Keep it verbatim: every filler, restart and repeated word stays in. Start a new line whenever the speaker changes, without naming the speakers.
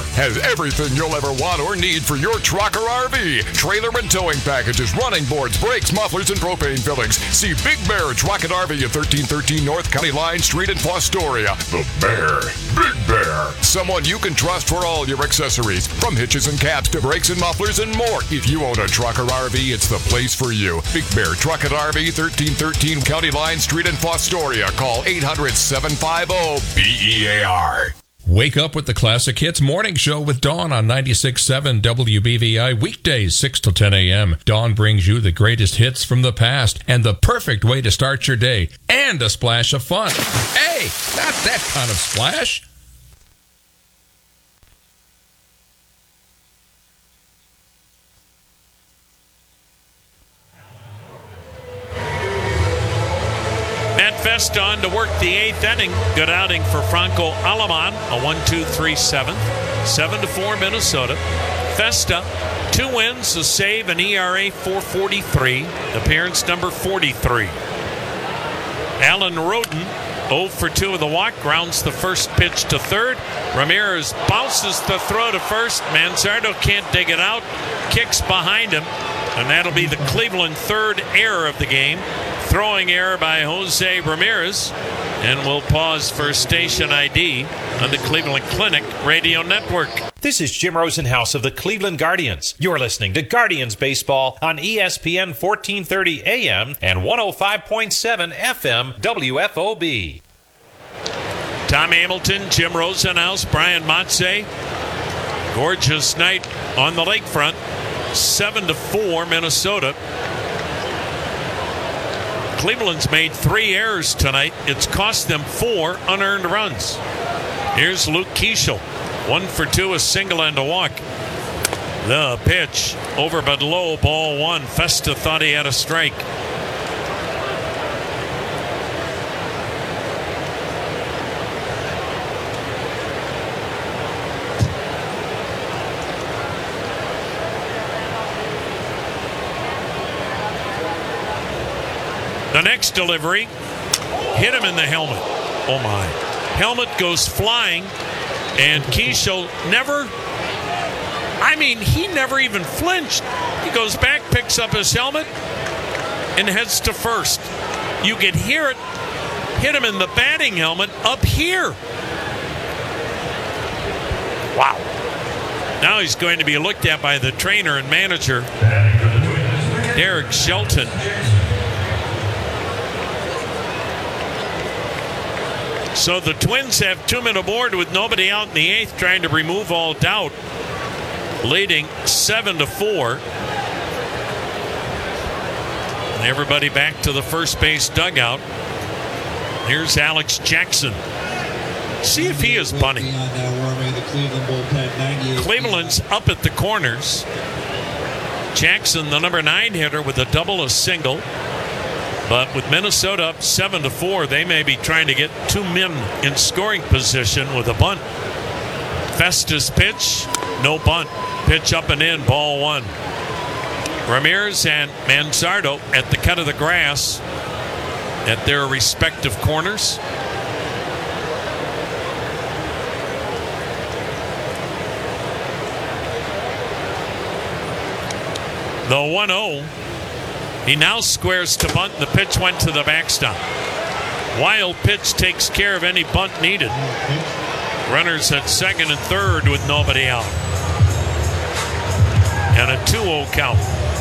has everything you'll ever want or need for your truck or R V. Trailer and towing packages, running boards, brakes, mufflers, and propane fillings. See Big Bear Truck and R V at thirteen thirteen North County Line Street in Fostoria. The Bear. Big Bear. Someone you can trust for all your accessories, from hitches and caps to brakes and mufflers and more. If you own a truck or R V, it's the place for you. Big Bear Truck and R V, thirteen thirteen County Line Street in Fostoria. Call eight hundred, seven five zero, B E A R.
Wake up with the Classic Hits Morning Show with Dawn on ninety-six point seven W B V I, weekdays six to ten a.m. Dawn brings you the greatest hits from the past and the perfect way to start your day, and a splash of fun. Hey, not that kind of splash.
Matt Festa on to work the eighth inning. Good outing for Franco Alaman. A one two three seventh. seven to four Minnesota. Festa, two wins, a save, an E R A four forty-three. Appearance number forty-three. Alan Roden, oh for two with a walk. Grounds the first pitch to third. Ramirez bounces the throw to first. Manzardo can't dig it out. Kicks behind him. And that'll be the Cleveland third error of the game. Throwing error by Jose Ramirez. And we'll pause for station I D on the Cleveland Clinic Radio Network.
This is Jim Rosenhaus of the Cleveland Guardians. You're listening to Guardians Baseball on E S P N fourteen thirty A M and one oh five point seven F M W F O B.
Tom Hamilton, Jim Rosenhaus, Brian Motze. Gorgeous night on the lakefront. seven to four Minnesota. Cleveland's made three errors tonight. It's cost them four unearned runs. Here's Luke Keeschel. One for two, a single and a walk. The pitch over but low, ball one. Festa thought he had a strike. The next delivery hit him in the helmet. Oh my. Helmet goes flying, and Keeschel never, I mean, he never even flinched. He goes back, picks up his helmet, and heads to first. You could hear it hit him in the batting helmet up here. Wow. Now he's going to be looked at by the trainer and manager, Derek Shelton. So the Twins have two men aboard with nobody out in the eighth, trying to remove all doubt, leading seven to four. And everybody back to the first base dugout. Here's Alex Jackson. See if he is bunting. Cleveland's up at the corners. Jackson, the number nine hitter, with a double, a single. But with Minnesota up seven to four, they may be trying to get two men in scoring position with a bunt. Festa's pitch, no bunt. Pitch up and in, ball one. Ramirez and Manzardo at the cut of the grass at their respective corners. The one oh. He now squares to bunt. The pitch went to the backstop. Wild pitch takes care of any bunt needed. Runners at second and third with nobody out. And a two oh count.